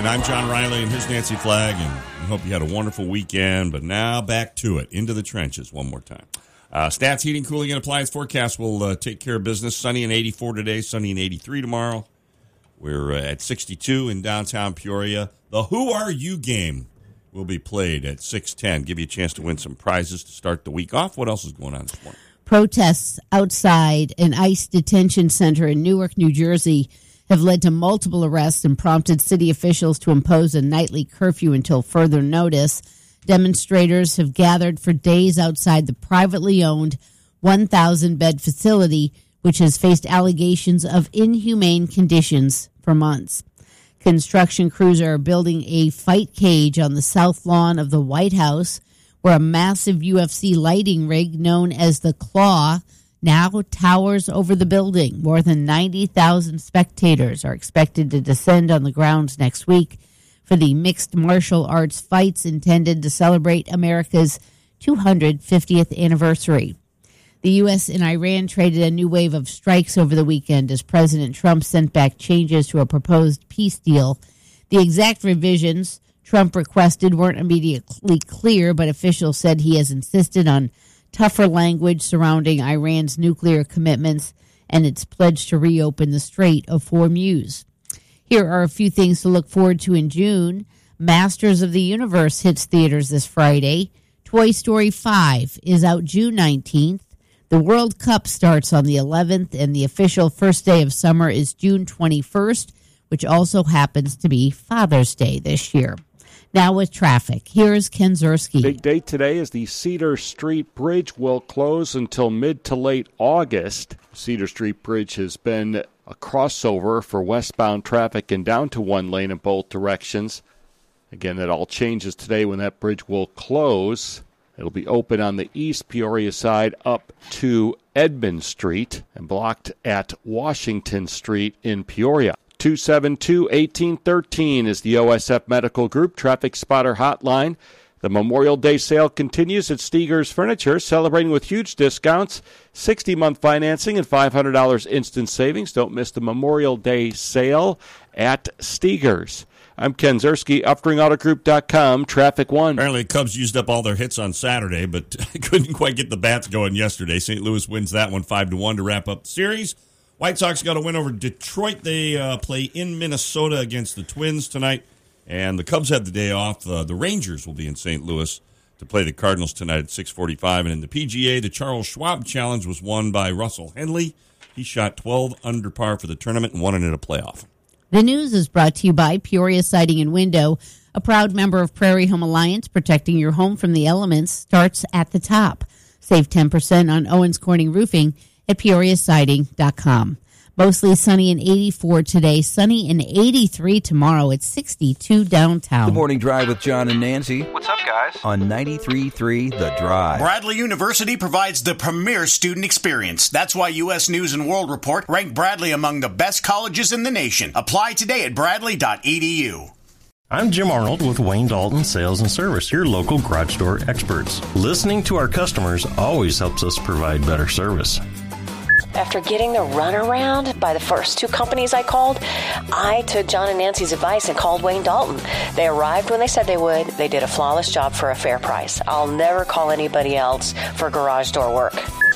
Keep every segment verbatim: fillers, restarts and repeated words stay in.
I'm John Riley, and here's Nancy Flagg, and I hope you had a wonderful weekend. But now back to it, into the trenches one more time. Uh, Stats Heating, Cooling, and Appliance forecast will uh, take care of business. Sunny and eighty-four today, sunny and eighty-three tomorrow. We're uh, at sixty-two in downtown Peoria. The Who Are You game will be played at six ten. Give you a chance to win some prizes to start the week off. What else is going on this morning? Protests outside an ICE detention center in Newark, New Jersey, have led to multiple arrests and prompted city officials to impose a nightly curfew until further notice. Demonstrators have gathered for days outside the privately owned one thousand bed facility, which has faced allegations of inhumane conditions for months. Construction crews are building a fight cage on the south lawn of the White House, where a massive U F C lighting rig known as the Claw now towers over the building. More than ninety thousand spectators are expected to descend on the grounds next week for the mixed martial arts fights intended to celebrate America's two hundred fiftieth anniversary. The U S and Iran traded a new wave of strikes over the weekend as President Trump sent back changes to a proposed peace deal. The exact revisions Trump requested weren't immediately clear, but officials said he has insisted on tougher language surrounding Iran's nuclear commitments and its pledge to reopen the Strait of Hormuz. Here are a few things to look forward to in June. Masters of the Universe hits theaters this Friday. Toy Story five is out June nineteenth. The World Cup starts on the eleventh, and the official first day of summer is June twenty-first, which also happens to be Father's Day this year. Now with traffic, here's Ken Zerski. Big day today is the Cedar Street Bridge will close until mid to late August. Cedar Street Bridge has been a crossover for westbound traffic and down to one lane in both directions. Again, that all changes today when that bridge will close. It'll be open on the East Peoria side up to Edmond Street and blocked at Washington Street in Peoria. two seven two, one eight one three is the O S F Medical Group Traffic Spotter Hotline. The Memorial Day sale continues at Steger's Furniture, celebrating with huge discounts, sixty-month financing, and five hundred dollars instant savings. Don't miss the Memorial Day sale at Steger's. I'm Ken Zerski, Uftring Auto Group dot com, Traffic One. Apparently, the Cubs used up all their hits on Saturday, but couldn't quite get the bats going yesterday. Saint Louis wins that one five to one to wrap up the series. White Sox got a win over Detroit. They uh, play in Minnesota against the Twins tonight. And the Cubs have the day off. Uh, the Rangers will be in Saint Louis to play the Cardinals tonight at six forty-five. And in the P G A, the Charles Schwab Challenge was won by Russell Henley. He shot twelve under par for the tournament and won it in a playoff. The news is brought to you by Peoria Siding and Window, a proud member of Prairie Home Alliance. Protecting your home from the elements starts at the top. Save ten percent on Owens Corning Roofing at peoria siding dot com. Mostly sunny and eighty-four today, sunny and eighty-three tomorrow. It's sixty-two downtown. The Morning Drive with John and Nancy. What's up, guys? On ninety-three point three The Drive. Bradley University provides the premier student experience. That's why U S News and World Report ranked Bradley among the best colleges in the nation. Apply today at bradley dot e d u. I'm Jim Arnold with Wayne Dalton Sales and Service, your local garage door experts. Listening to our customers always helps us provide better service. After getting the runaround by the first two companies I called, I took John and Nancy's advice and called Wayne Dalton. They arrived when they said they would. They did a flawless job for a fair price. I'll never call anybody else for garage door work.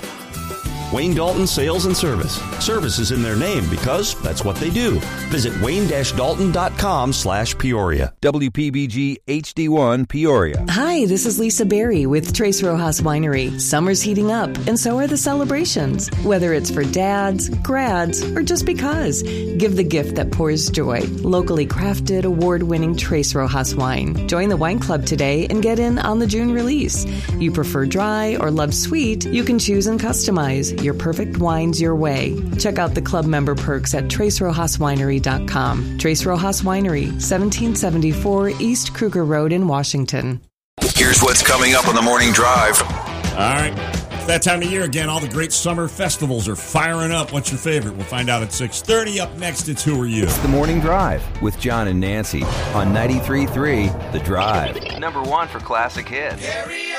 Wayne Dalton Sales and Service. Service is in their name because that's what they do. Visit wayne dash dalton dot com slash Peoria. W P B G H D one Peoria. Hi, this is Lisa Berry with Tres Rojas Winery. Summer's heating up, and so are the celebrations. Whether it's for dads, grads, or just because, give the gift that pours joy. Locally crafted, award-winning Tres Rojas wine. Join the wine club today and get in on the June release. You prefer dry or love sweet? You can choose and customize your perfect wines your way. Check out the club member perks at tres rojas winery dot com. Tres Rojas Winery, seventeen seventy-four East Kruger Road in Washington. Here's what's coming up on the Morning Drive. All right. It's that time of year again. All the great summer festivals are firing up. What's your favorite? We'll find out at six thirty. Up next, it's Who Are You? It's the Morning Drive with John and Nancy on ninety-three point three The Drive. Number one for classic hits.